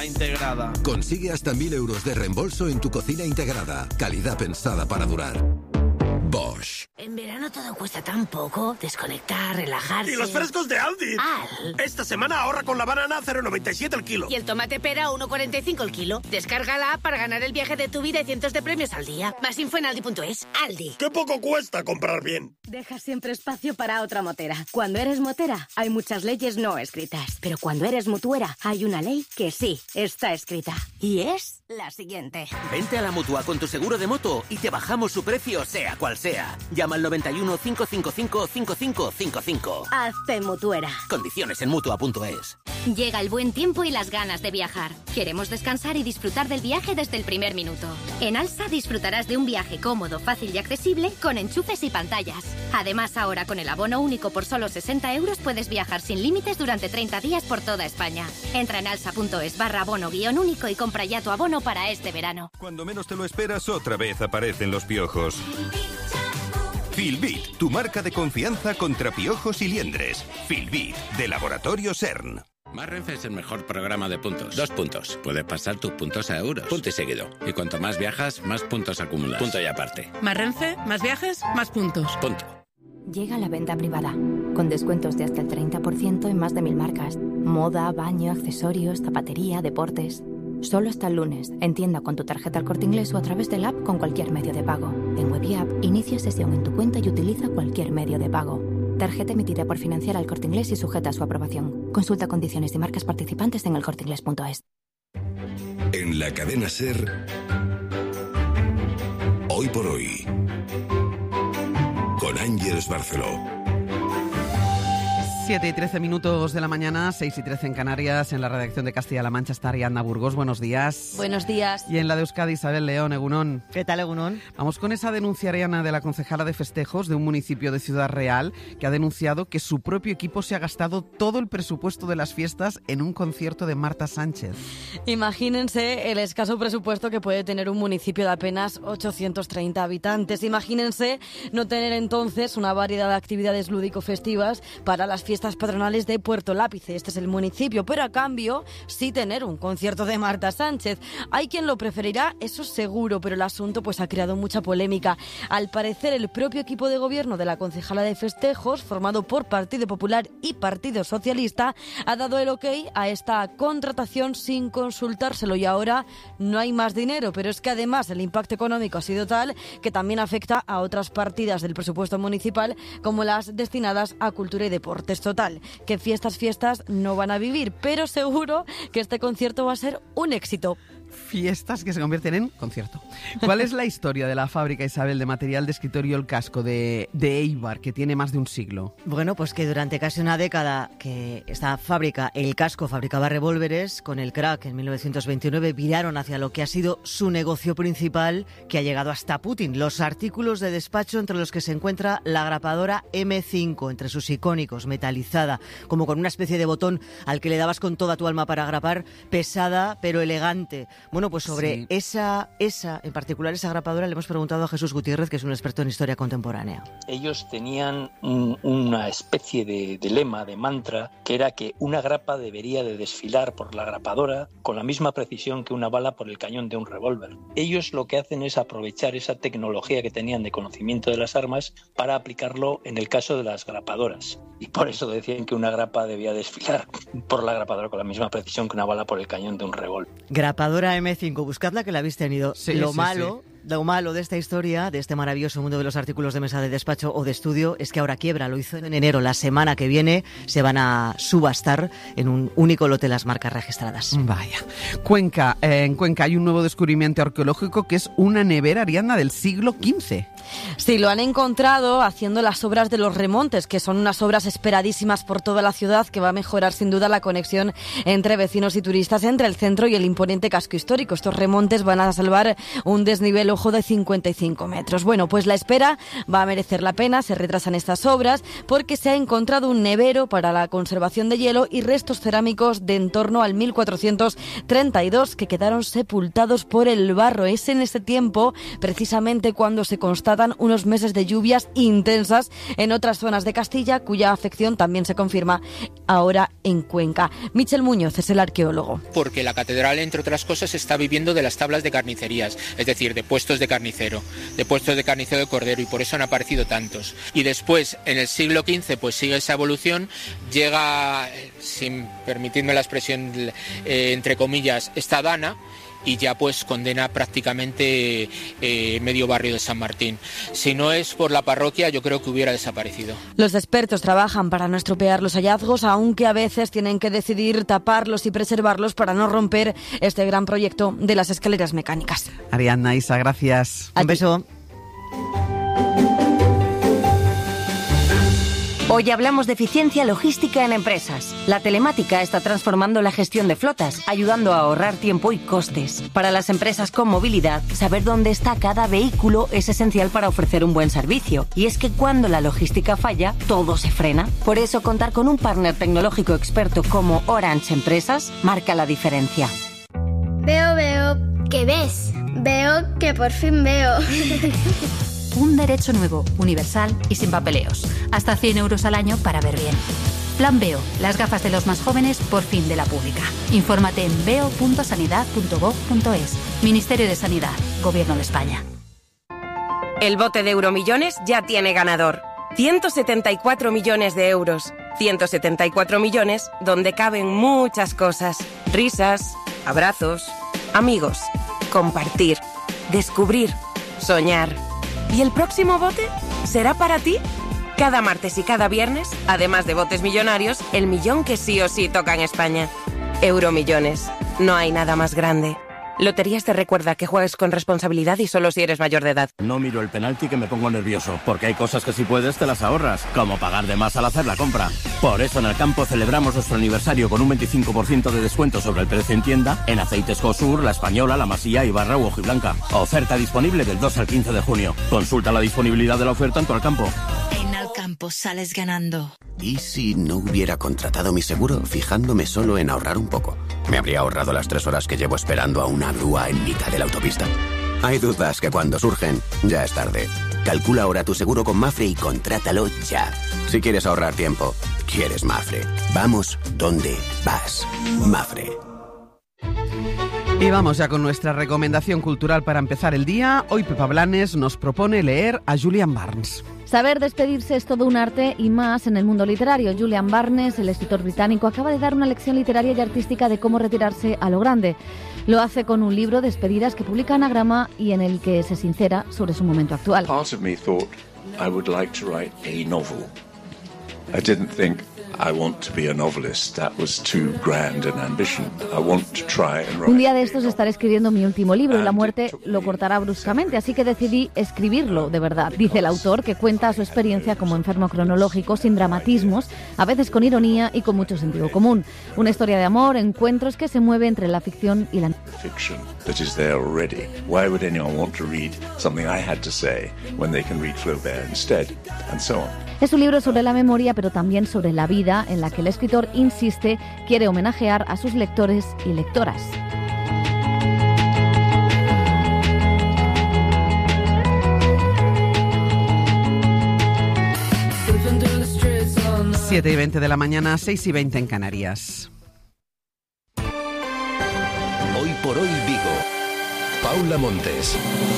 La Integrada. Consigue hasta 1.000 euros de reembolso en tu cocina integrada. Calidad pensada para durar. Bosch. En verano todo cuesta tan poco. Desconectar, relajarse. ¡Y los frescos de Aldi! ¡Al! Esta semana ahorra con la banana 0,97 el kilo. Y el tomate pera 1,45 el kilo. Descarga la app para ganar el viaje de tu vida y cientos de premios al día. Más info en aldi.es. Aldi. ¡Qué poco cuesta comprar bien! Deja siempre espacio para otra motera. Cuando eres motera, hay muchas leyes no escritas. Pero cuando eres mutuera, hay una ley que sí está escrita. Y es la siguiente. Vente a la Mutua con tu seguro de moto y te bajamos su precio sea cual sea. Llama al 91 555 5555. Hazte mutuera. Condiciones en Mutua.es. Llega el buen tiempo y las ganas de viajar. Queremos descansar y disfrutar del viaje desde el primer minuto. En Alsa disfrutarás de un viaje cómodo, fácil y accesible con enchufes y pantallas. Además, ahora con el abono único por solo 60 euros puedes viajar sin límites durante 30 días por toda España. Entra en alsa.es/abono-único y compra ya tu abono para este verano. Cuando menos te lo esperas, otra vez aparecen los piojos. Filbit, tu marca de confianza contra piojos y liendres. Filbit, de Laboratorio CERN. Más Renfe es el mejor programa de puntos. 2 puntos. Puedes pasar tus puntos a euros. Punto y seguido. Y cuanto más viajas, más puntos acumulas. Punto y aparte. Más Renfe, más viajes, más puntos. Punto. Llega la venta privada, con descuentos de hasta el 30% en más de 1.000 marcas. Moda, baño, accesorios, zapatería, deportes. Solo hasta el lunes, en tienda con tu tarjeta El Corte Inglés o a través del app con cualquier medio de pago. En web y app, inicia sesión en tu cuenta y utiliza cualquier medio de pago. Tarjeta emitida por Financiera El Corte Inglés y sujeta a su aprobación. Consulta condiciones y marcas participantes en elcorteinglés.es. En la cadena SER, Hoy por Hoy, con Ángeles Barceló. 7:13 de la mañana, 6:13 en Canarias. En la redacción de Castilla-La Mancha está Ariadna Burgos. Buenos días. Buenos días. Y en la de Euskadi, Isabel León, Egunon. ¿Qué tal, Egunon? Vamos con esa denuncia, Ariadna, de la concejala de festejos de un municipio de Ciudad Real, que ha denunciado que su propio equipo se ha gastado todo el presupuesto de las fiestas en un concierto de Marta Sánchez. Imagínense el escaso presupuesto que puede tener un municipio de apenas 830 habitantes. Imagínense no tener entonces una variedad de actividades lúdico-festivas para las fiestas patronales de Puerto Lápice. Este es el municipio, pero a cambio sí tener un concierto de Marta Sánchez. Hay quien lo preferirá, eso seguro, pero el asunto pues ha creado mucha polémica. Al parecer, el propio equipo de gobierno de la concejala de festejos, formado por Partido Popular y Partido Socialista, ha dado el ok a esta contratación sin consultárselo y ahora no hay más dinero, pero es que además el impacto económico ha sido tal que también afecta a otras partidas del presupuesto municipal como las destinadas a cultura y deportes. Total, que fiestas no van a vivir, pero seguro que este concierto va a ser un éxito. Fiestas que se convierten en concierto. ¿Cuál es la historia de la fábrica, Isabel, de material de escritorio El Casco de Eibar, que tiene más de un siglo? Bueno, pues que durante casi una década que esta fábrica, El Casco, fabricaba revólveres, con el crack en 1929 viraron hacia lo que ha sido su negocio principal, que ha llegado hasta Putin. Los artículos de despacho, entre los que se encuentra la grapadora M5, entre sus icónicos, metalizada, como con una especie de botón al que le dabas con toda tu alma para grapar, pesada pero elegante. Bueno, pues sobre esa en particular, esa grapadora, le hemos preguntado a Jesús Gutiérrez, que es un experto en historia contemporánea. Ellos tenían una especie de lema, de mantra, que era que una grapa debería de desfilar por la grapadora con la misma precisión que una bala por el cañón de un revólver. Ellos lo que hacen es aprovechar esa tecnología que tenían de conocimiento de las armas para aplicarlo en el caso de las grapadoras. Y por eso decían que una grapa debía desfilar por la grapadora con la misma precisión que una bala por el cañón de un revólver. Grapadora M5, buscadla que la habéis tenido. Sí, Lo sí, malo... sí. Lo malo de esta historia, de este maravilloso mundo de los artículos de mesa de despacho o de estudio, es que ahora quiebra. Lo hizo en enero. La semana que viene se van a subastar en un único lote las marcas registradas. Vaya. Cuenca. En Cuenca hay un nuevo descubrimiento arqueológico que es una nevera, Ariadna, del siglo XV. Sí, lo han encontrado haciendo las obras de los remontes, que son unas obras esperadísimas por toda la ciudad, que va a mejorar sin duda la conexión entre vecinos y turistas, entre el centro y el imponente casco histórico. Estos remontes van a salvar un desnivel, ojo, de 55 metros. Bueno, pues la espera va a merecer la pena, se retrasan estas obras porque se ha encontrado un nevero para la conservación de hielo y restos cerámicos de en torno al 1432 que quedaron sepultados por el barro. Es en ese tiempo, precisamente, cuando se constata llegan unos meses de lluvias intensas en otras zonas de Castilla, cuya afección también se confirma ahora en Cuenca. Michel Muñoz es el arqueólogo. Porque la catedral, entre otras cosas, está viviendo de las tablas de carnicerías, es decir, de puestos de carnicero de cordero, y por eso han aparecido tantos. Y después, en el siglo XV, pues sigue esa evolución, llega, sin permitirme la expresión, entre comillas, esta dana, y ya pues condena prácticamente medio barrio de San Martín. Si no es por la parroquia, yo creo que hubiera desaparecido. Los expertos trabajan para no estropear los hallazgos, aunque a veces tienen que decidir taparlos y preservarlos para no romper este gran proyecto de las escaleras mecánicas. Ariadna, Isa, gracias. Un beso. Hoy hablamos de eficiencia logística en empresas. La telemática está transformando la gestión de flotas, ayudando a ahorrar tiempo y costes. Para las empresas con movilidad, saber dónde está cada vehículo es esencial para ofrecer un buen servicio. Y es que cuando la logística falla, todo se frena. Por eso, contar con un partner tecnológico experto como Orange Empresas marca la diferencia. Veo. ¿Qué ves? Veo que por fin veo. Un derecho nuevo, universal y sin papeleos. Hasta 100 euros al año para ver bien. Plan Veo, las gafas de los más jóvenes por fin de la pública. Infórmate en veo.sanidad.gov.es. Ministerio de Sanidad, Gobierno de España. El bote de Euromillones ya tiene ganador. 174 millones de euros. 174 millones donde caben muchas cosas. Risas, abrazos, amigos, compartir, descubrir, soñar. ¿Y el próximo bote será para ti? Cada martes y cada viernes, además de botes millonarios, el millón que sí o sí toca en España. Euromillones. No hay nada más grande. Loterías te recuerda que juegues con responsabilidad y solo si eres mayor de edad. No miro el penalti que me pongo nervioso, porque hay cosas que si puedes te las ahorras, como pagar de más al hacer la compra. Por eso en Alcampo celebramos nuestro aniversario con un 25% de descuento sobre el precio en tienda en aceites Cosur, La Española, La Masía, Ibarra u Hojiblanca. Oferta disponible del 2 al 15 de junio. Consulta la disponibilidad de la oferta en tu Alcampo. En Alcampo sales ganando. ¿Y si no hubiera contratado mi seguro fijándome solo en ahorrar un poco? Me habría ahorrado las 3 horas que llevo esperando a una grúa en mitad de la autopista. Hay dudas que cuando surgen, ya es tarde. Calcula ahora tu seguro con Mafre y contrátalo ya. Si quieres ahorrar tiempo, quieres Mafre. Vamos donde vas. Mafre. Y vamos ya con nuestra recomendación cultural para empezar el día. Hoy Pepa Blanes nos propone leer a Julian Barnes. Saber despedirse es todo un arte y más en el mundo literario. Julian Barnes, el escritor británico, acaba de dar una lección literaria y artística de cómo retirarse a lo grande. Lo hace con un libro, Despedidas, que publica Anagrama y en el que se sincera sobre su momento actual. Part of me thought I would like to write a novel. I didn't think I want to be a novelist. That was too grand an ambition. I want to try and write. Un día de estos estaré escribiendo mi último libro y la muerte lo cortará bruscamente, así que decidí escribirlo de verdad. Dice el autor, que cuenta su experiencia como enfermo cronológico, sin dramatismos, a veces con ironía y con mucho sentido común. Una historia de amor, encuentros que se mueve entre la ficción y la fiction that is there already. Why would anyone want to read something I had to say when they can read Flaubert instead? And so on. Es un libro sobre la memoria, pero también sobre la vida, en la que el escritor insiste, quiere homenajear a sus lectores y lectoras. Siete y 20 de la mañana, 6 y 20 en Canarias. Hoy por hoy Vigo. Paula Montes.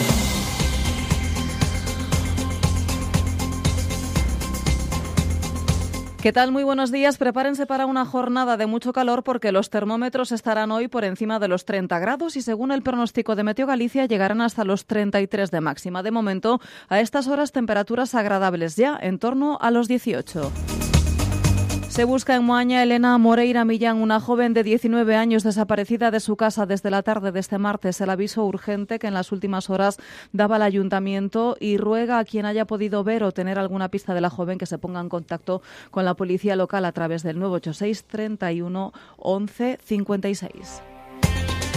¿Qué tal? Muy buenos días. Prepárense para una jornada de mucho calor porque los termómetros estarán hoy por encima de los 30 grados y según el pronóstico de Meteo Galicia llegarán hasta los 33 de máxima. De momento, a estas horas temperaturas agradables ya, en torno a los 18. Se busca en Moaña Elena Moreira Millán, una joven de 19 años desaparecida de su casa desde la tarde de este martes. El aviso urgente que en las últimas horas daba el ayuntamiento y ruega a quien haya podido ver o tener alguna pista de la joven que se ponga en contacto con la policía local a través del 986 31 11 56.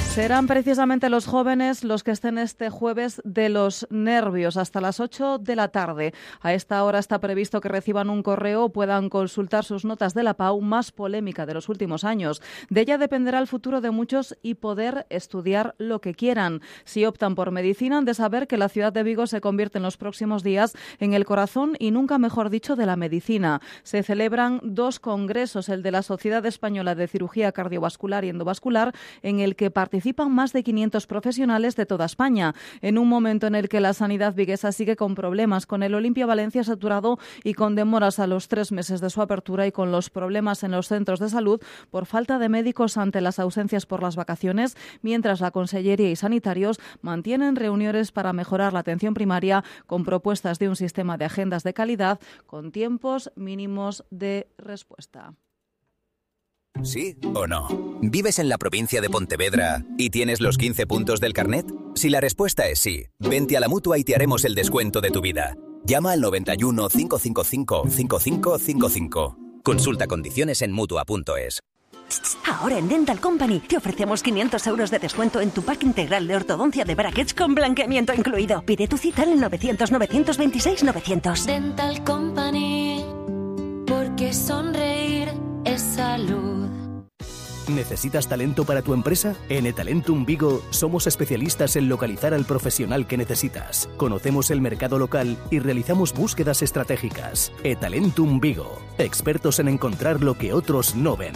Serán precisamente los jóvenes los que estén este jueves de los nervios hasta las 8 de la tarde. A esta hora está previsto que reciban un correo o puedan consultar sus notas de la PAU más polémica de los últimos años. De ella dependerá el futuro de muchos y poder estudiar lo que quieran. Si optan por medicina, han de saber que la ciudad de Vigo se convierte en los próximos días en el corazón y nunca mejor dicho de la medicina. Se celebran 2 congresos, el de la Sociedad Española de Cirugía Cardiovascular y Endovascular, en el que participan más de 500 profesionales de toda España. En un momento en el que la sanidad viguesa sigue con problemas, con el Olimpia Valencia saturado y con demoras a los 3 meses de su apertura y con los problemas en los centros de salud por falta de médicos ante las ausencias por las vacaciones, mientras la Consellería y sanitarios mantienen reuniones para mejorar la atención primaria con propuestas de un sistema de agendas de calidad con tiempos mínimos de respuesta. ¿Sí o no? ¿Vives en la provincia de Pontevedra y tienes los 15 puntos del carnet? Si la respuesta es sí, vente a la Mutua y te haremos el descuento de tu vida. Llama al 91 555 5555. Consulta condiciones en Mutua.es. Ahora en Dental Company te ofrecemos 500 euros de descuento en tu pack integral de ortodoncia de brackets con blanqueamiento incluido. Pide tu cita en el 900-926-900. Dental Company, porque sonreír es salud. ¿Necesitas talento para tu empresa? En eTalentum Vigo somos especialistas en localizar al profesional que necesitas. Conocemos el mercado local y realizamos búsquedas estratégicas. eTalentum Vigo, expertos en encontrar lo que otros no ven.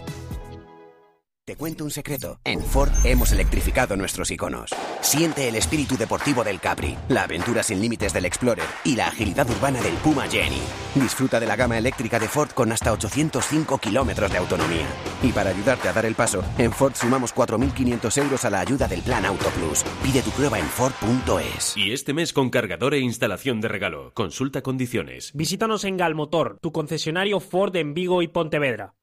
Te cuento un secreto. En Ford hemos electrificado nuestros iconos. Siente el espíritu deportivo del Capri, la aventura sin límites del Explorer y la agilidad urbana del Puma Jenny. Disfruta de la gama eléctrica de Ford con hasta 805 kilómetros de autonomía. Y para ayudarte a dar el paso, en Ford sumamos 4.500 euros a la ayuda del Plan Auto Plus. Pide tu prueba en Ford.es. Y este mes con cargador e instalación de regalo. Consulta condiciones. Visítanos en Galmotor, tu concesionario Ford en Vigo y Pontevedra.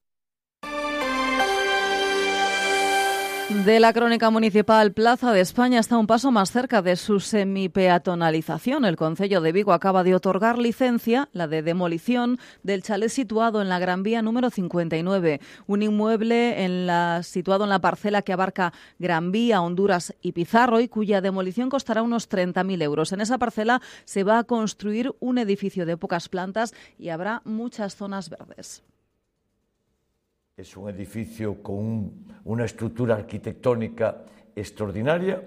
De la crónica municipal, Plaza de España está un paso más cerca de su semipeatonalización. El Concello de Vigo acaba de otorgar licencia, la de demolición, del chalet situado en la Gran Vía número 59, un inmueble situado en la parcela que abarca Gran Vía, Honduras y Pizarro y cuya demolición costará unos 30.000 euros. En esa parcela se va a construir un edificio de pocas plantas y habrá muchas zonas verdes. Es un edificio con una estructura arquitectónica extraordinaria,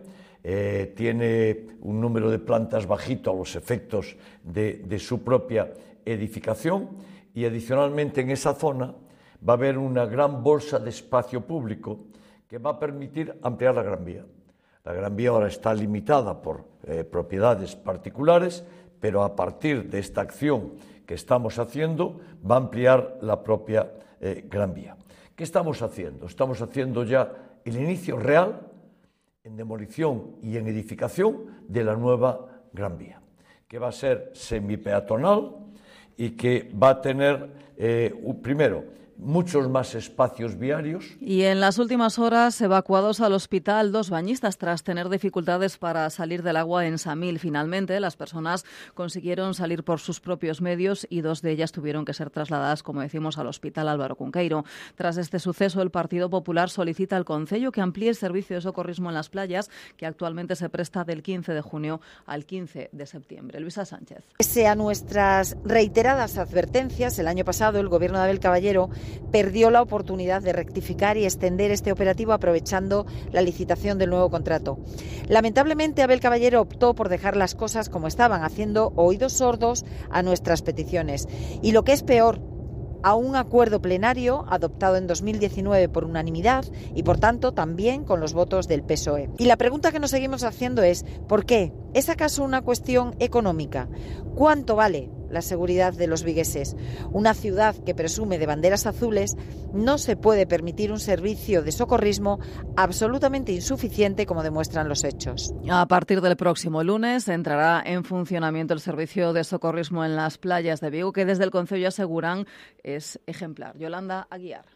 tiene un número de plantas bajito a los efectos de su propia edificación y adicionalmente en esa zona va a haber una gran bolsa de espacio público que va a permitir ampliar la Gran Vía. La Gran Vía ahora está limitada por propiedades particulares, pero a partir de esta acción que estamos haciendo va a ampliar la propia Gran Vía. ¿Qué estamos haciendo? Estamos haciendo ya el inicio real en demolición y en edificación de la nueva Gran Vía, que va a ser semipeatonal y que va a tener, primero, muchos más espacios viarios. Y en las últimas horas, evacuados al hospital 2 bañistas tras tener dificultades para salir del agua en Samil. Finalmente, las personas consiguieron salir por sus propios medios y 2 de ellas tuvieron que ser trasladadas, como decimos, al hospital Álvaro Cunqueiro. Tras este suceso, el Partido Popular solicita al Concello que amplíe el servicio de socorrismo en las playas, que actualmente se presta del 15 de junio al 15 de septiembre. Luisa Sánchez. Pese a nuestras reiteradas advertencias, el año pasado el Gobierno de Abel Caballero perdió la oportunidad de rectificar y extender este operativo aprovechando la licitación del nuevo contrato. Lamentablemente, Abel Caballero optó por dejar las cosas como estaban, haciendo oídos sordos a nuestras peticiones. Y lo que es peor, a un acuerdo plenario adoptado en 2019 por unanimidad y, por tanto, también con los votos del PSOE. Y la pregunta que nos seguimos haciendo es, ¿por qué? ¿Es acaso una cuestión económica? ¿Cuánto vale la seguridad de los vigueses? Una ciudad que presume de banderas azules no se puede permitir un servicio de socorrismo absolutamente insuficiente, como demuestran los hechos. A partir del próximo lunes entrará en funcionamiento el servicio de socorrismo en las playas de Vigo, que desde el Concello aseguran es ejemplar. Yolanda Aguiar.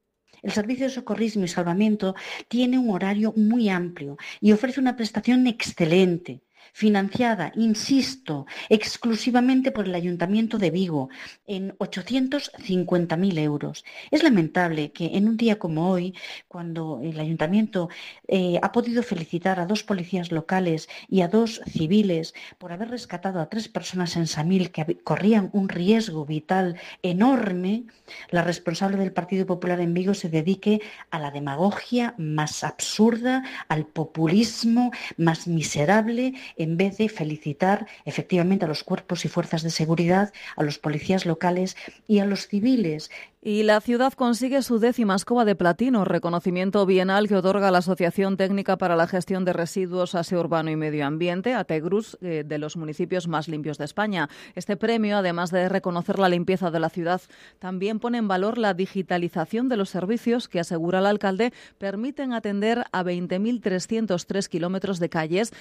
El servicio de socorrismo y salvamento tiene un horario muy amplio y ofrece una prestación excelente. financiada, insisto, exclusivamente por el Ayuntamiento de Vigo, en 850.000 euros. Es lamentable que en un día como hoy, cuando el Ayuntamiento ha podido felicitar a 2 policías locales y a 2 civiles por haber rescatado a 3 personas en Samil que corrían un riesgo vital enorme, la responsable del Partido Popular en Vigo se dedique a la demagogia más absurda, al populismo más miserable, en vez de felicitar efectivamente a los cuerpos y fuerzas de seguridad, a los policías locales y a los civiles. Y la ciudad consigue su 10ª escoba de platino, reconocimiento bienal que otorga la Asociación Técnica para la Gestión de Residuos, Aseo Urbano y Medio Ambiente, ATEGRUS, de los municipios más limpios de España. Este premio, además de reconocer la limpieza de la ciudad, también pone en valor la digitalización de los servicios que, asegura el alcalde, permiten atender a 20.303 kilómetros de calles,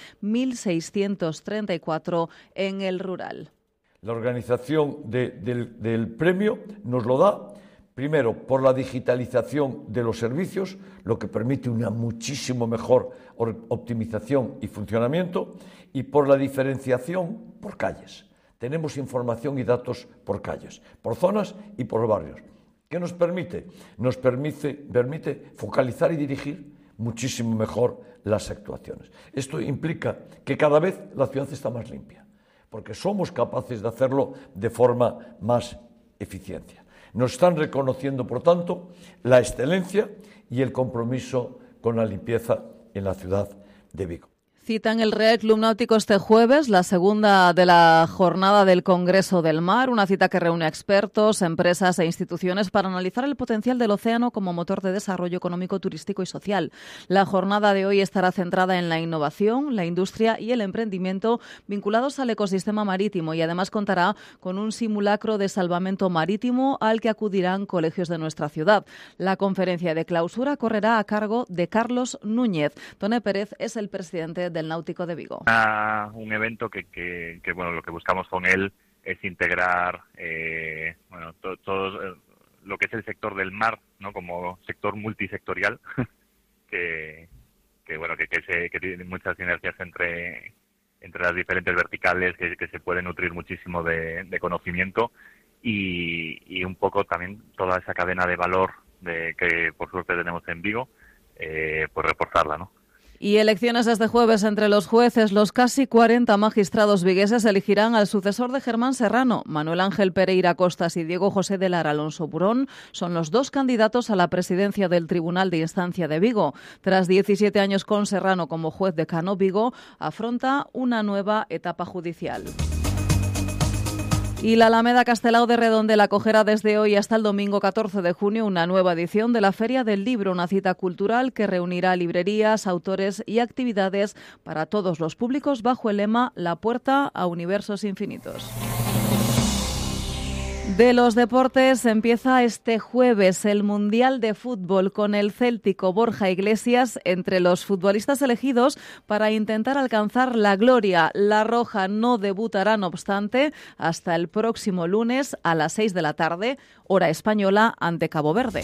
1.634 en el rural. La organización del premio nos lo da, primero, por la digitalización de los servicios, lo que permite una muchísimo mejor optimización y funcionamiento, y por la diferenciación por calles. Tenemos información y datos por calles, por zonas y por barrios. ¿Qué nos permite? Nos permite focalizar y dirigir muchísimo mejor las actuaciones. Esto implica que cada vez la ciudad está más limpia, porque somos capaces de hacerlo de forma más eficiente. Nos están reconociendo, por tanto, la excelencia y el compromiso con la limpieza en la ciudad de Vigo. Cita en el Real Club Náutico este jueves, la segunda de la jornada del Congreso del Mar, una cita que reúne a expertos, empresas e instituciones para analizar el potencial del océano como motor de desarrollo económico, turístico y social. La jornada de hoy estará centrada en la innovación, la industria y el emprendimiento vinculados al ecosistema marítimo y además contará con un simulacro de salvamento marítimo al que acudirán colegios de nuestra ciudad. La conferencia de clausura correrá a cargo de Carlos Núñez. Tone Pérez es el presidente del Náutico de Vigo. Un evento que bueno, lo que buscamos con él es integrar todo lo que es el sector del mar, ¿no? Como sector multisectorial que tiene muchas sinergias entre las diferentes verticales, que se puede nutrir muchísimo de conocimiento y un poco también toda esa cadena de valor que por suerte tenemos en Vigo, pues reforzarla, ¿no? Y elecciones este jueves entre los jueces. Los casi 40 magistrados vigueses elegirán al sucesor de Germán Serrano. Manuel Ángel Pereira Costas y Diego José de Lara Alonso Burón son los 2 candidatos a la presidencia del Tribunal de Instancia de Vigo. Tras 17 años con Serrano como juez decano, Vigo afronta una nueva etapa judicial. Y la Alameda Castelao de Redondela acogerá desde hoy hasta el domingo 14 de junio una nueva edición de la Feria del Libro, una cita cultural que reunirá librerías, autores y actividades para todos los públicos bajo el lema La puerta a universos infinitos. De los deportes empieza este jueves el Mundial de Fútbol con el céltico Borja Iglesias entre los futbolistas elegidos para intentar alcanzar la gloria. La Roja no debutará, no obstante, hasta el próximo lunes a las 6 de la tarde, hora española, ante Cabo Verde.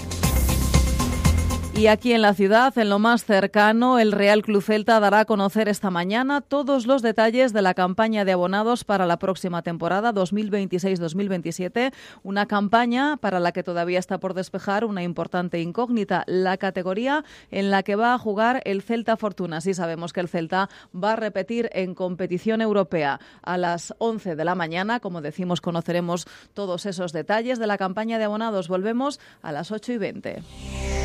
Y aquí en la ciudad, en lo más cercano, el Real Club Celta dará a conocer esta mañana todos los detalles de la campaña de abonados para la próxima temporada 2026-2027, una campaña para la que todavía está por despejar una importante incógnita, la categoría en la que va a jugar el Celta Fortuna. Sí sabemos que el Celta va a repetir en competición europea a las 11 de la mañana. Como decimos, conoceremos todos esos detalles de la campaña de abonados. Volvemos a las 8:20.